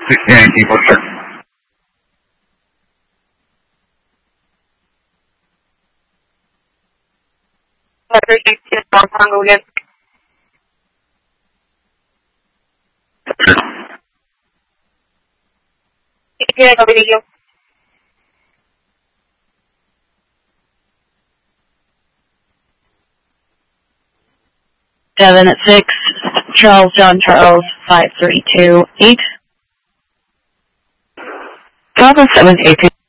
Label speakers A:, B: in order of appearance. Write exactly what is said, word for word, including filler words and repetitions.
A: sixteen nineteen for sure.
B: Letter sixteen North Mongolia. sixteen I copy you.
C: Seven at six, Charles John Charles five three two eight.
D: Bravo seven eight two.